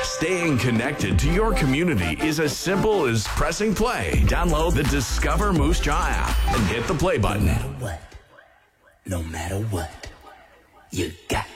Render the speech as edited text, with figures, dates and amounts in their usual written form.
Staying connected to your community is as simple as pressing play. Download the Discover Moose Jaw app and hit the play button. No matter what, you got